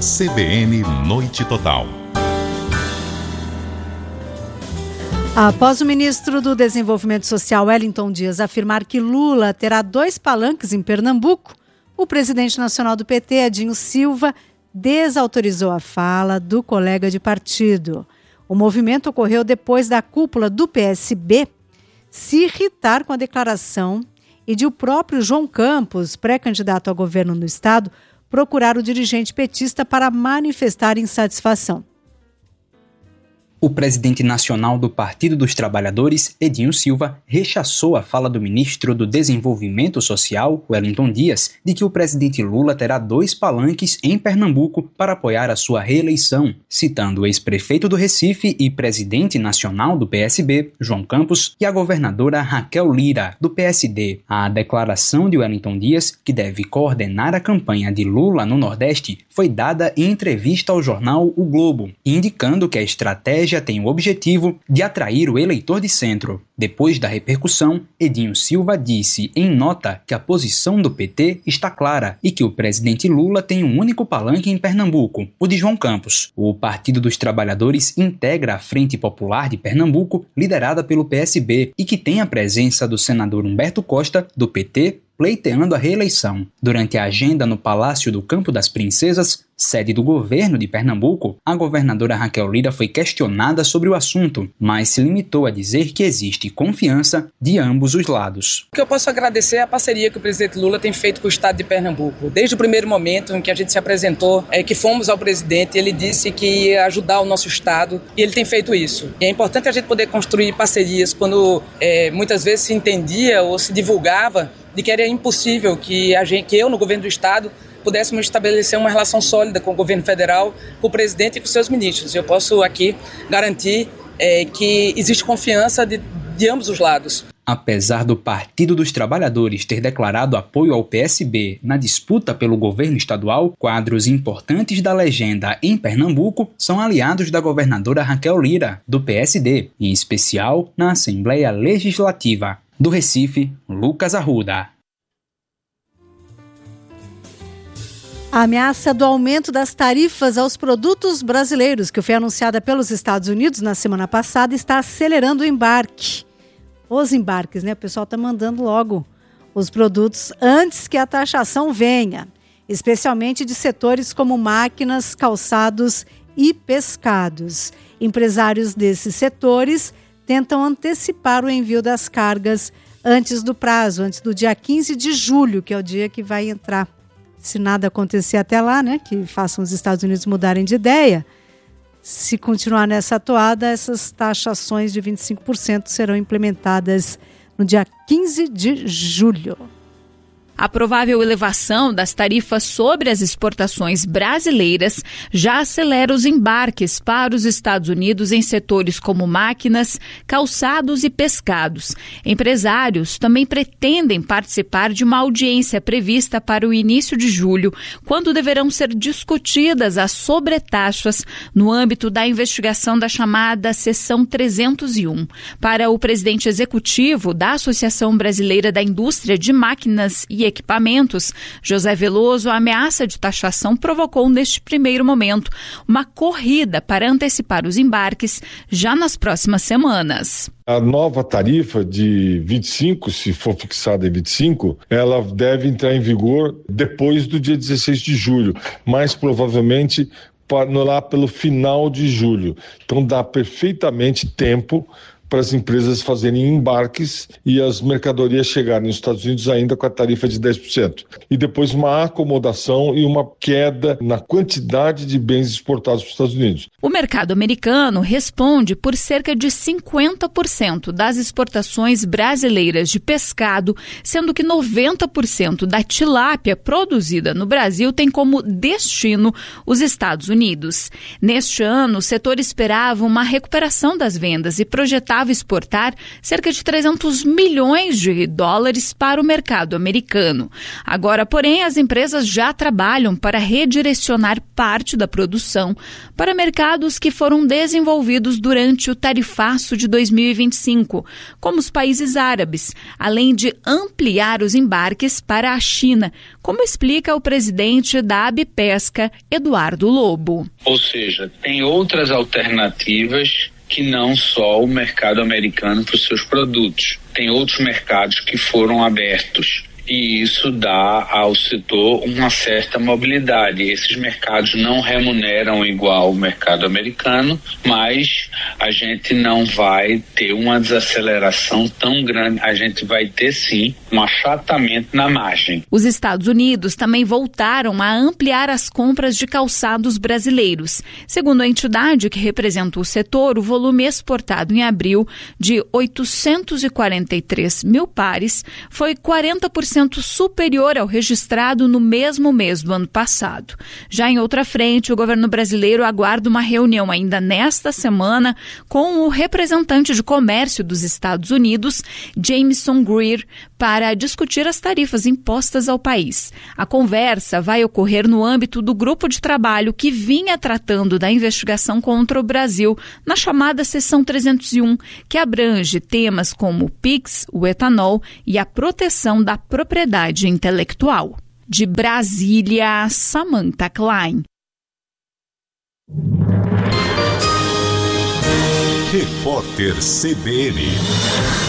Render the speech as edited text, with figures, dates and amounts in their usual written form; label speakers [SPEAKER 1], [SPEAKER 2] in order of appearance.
[SPEAKER 1] CBN Noite Total.
[SPEAKER 2] Após o ministro do Desenvolvimento Social, Wellington Dias, afirmar que Lula terá 2 palanques em Pernambuco, o presidente nacional do PT, Edinho Silva, desautorizou a fala do colega de partido. O movimento ocorreu depois da cúpula do PSB se irritar com a declaração e de o próprio João Campos, pré-candidato ao governo no estado, procurar o dirigente petista para manifestar insatisfação.
[SPEAKER 3] O presidente nacional do Partido dos Trabalhadores, Edinho Silva, rechaçou a fala do ministro do Desenvolvimento Social, Wellington Dias, de que o presidente Lula terá 2 palanques em Pernambuco para apoiar a sua reeleição, citando o ex-prefeito do Recife e presidente nacional do PSB, João Campos, e a governadora Raquel Lira, do PSD. A declaração de Wellington Dias, que deve coordenar a campanha de Lula no Nordeste, foi dada em entrevista ao jornal O Globo, indicando que a estratégia tem o objetivo de atrair o eleitor de centro. Depois da repercussão, Edinho Silva disse em nota que a posição do PT está clara e que o presidente Lula tem um único palanque em Pernambuco, o de João Campos. O Partido dos Trabalhadores integra a Frente Popular de Pernambuco, liderada pelo PSB, e que tem a presença do senador Humberto Costa, do PT, pleiteando a reeleição. Durante a agenda no Palácio do Campo das Princesas, sede do governo de Pernambuco, a governadora Raquel Lira foi questionada sobre o assunto, mas se limitou a dizer que existe confiança de ambos os lados.
[SPEAKER 4] O que eu posso agradecer é a parceria que o presidente Lula tem feito com o estado de Pernambuco. Desde o primeiro momento em que a gente se apresentou, que fomos ao presidente, ele disse que ia ajudar o nosso estado e ele tem feito isso. E é importante a gente poder construir parcerias quando muitas vezes se entendia ou se divulgava de que era impossível que eu, no governo do estado, pudéssemos estabelecer uma relação sólida com o governo federal, com o presidente e com seus ministros. Eu posso aqui garantir que existe confiança de ambos os lados.
[SPEAKER 3] Apesar do Partido dos Trabalhadores ter declarado apoio ao PSB na disputa pelo governo estadual, quadros importantes da legenda em Pernambuco são aliados da governadora Raquel Lira, do PSD, em especial na Assembleia Legislativa. Do Recife, Lucas Arruda.
[SPEAKER 2] A ameaça do aumento das tarifas aos produtos brasileiros, que foi anunciada pelos Estados Unidos na semana passada, está acelerando o embarque. Os embarques, né? O pessoal está mandando logo os produtos antes que a taxação venha, especialmente de setores como máquinas, calçados e pescados. Empresários desses setores tentam antecipar o envio das cargas antes do prazo, antes do dia 15 de julho, que é o dia que vai entrar. Se nada acontecer até lá, né, que façam os Estados Unidos mudarem de ideia, se continuar nessa toada, essas taxações de 25% serão implementadas no dia 15 de julho.
[SPEAKER 5] A provável elevação das tarifas sobre as exportações brasileiras já acelera os embarques para os Estados Unidos em setores como máquinas, calçados e pescados. Empresários também pretendem participar de uma audiência prevista para o início de julho, quando deverão ser discutidas as sobretaxas no âmbito da investigação da chamada Seção 301. Para o presidente executivo da Associação Brasileira da Indústria de Máquinas e Equipamentos, José Veloso, a ameaça de taxação provocou neste primeiro momento uma corrida para antecipar os embarques já nas próximas semanas.
[SPEAKER 6] A nova tarifa de 25, se for fixada em 25, ela deve entrar em vigor depois do dia 16 de julho, mais provavelmente lá pelo final de julho. Então dá perfeitamente tempo para as empresas fazerem embarques e as mercadorias chegarem nos Estados Unidos ainda com a tarifa de 10%. E depois uma acomodação e uma queda na quantidade de bens exportados para os Estados Unidos.
[SPEAKER 5] O mercado americano responde por cerca de 50% das exportações brasileiras de pescado, sendo que 90% da tilápia produzida no Brasil tem como destino os Estados Unidos. Neste ano, o setor esperava uma recuperação das vendas e projetava esperava exportar cerca de 300 milhões de dólares para o mercado americano. Agora, porém, as empresas já trabalham para redirecionar parte da produção para mercados que foram desenvolvidos durante o tarifaço de 2025, como os países árabes, além de ampliar os embarques para a China, como explica o presidente da Abipesca, Eduardo Lobo.
[SPEAKER 7] Ou seja, tem outras alternativas que não só o mercado americano para os seus produtos. Tem outros mercados que foram abertos. E isso dá ao setor uma certa mobilidade. Esses mercados não remuneram igual o mercado americano, mas a gente não vai ter uma desaceleração tão grande. A gente vai ter, sim, um achatamento na margem.
[SPEAKER 5] Os Estados Unidos também voltaram a ampliar as compras de calçados brasileiros. Segundo a entidade que representa o setor, o volume exportado em abril de 843 mil pares foi 40% superior ao registrado no mesmo mês do ano passado. Já em outra frente, o governo brasileiro aguarda uma reunião ainda nesta semana com o representante de comércio dos Estados Unidos, Jamieson Greer, para discutir as tarifas impostas ao país. A conversa vai ocorrer no âmbito do grupo de trabalho que vinha tratando da investigação contra o Brasil na chamada Seção 301, que abrange temas como o PIX, o etanol e a proteção da propriedade intelectual. De Brasília, Samantha Klein.
[SPEAKER 1] Repórter CBN.